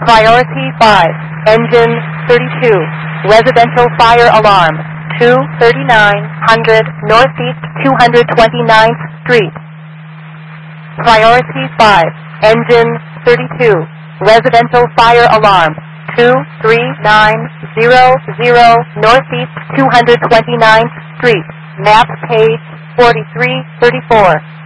Priority 5, engine 32, residential fire alarm, 23900 Northeast 229th Street. Priority 5, engine 32, residential fire alarm, 23900 Northeast 229th Street, map page 4334.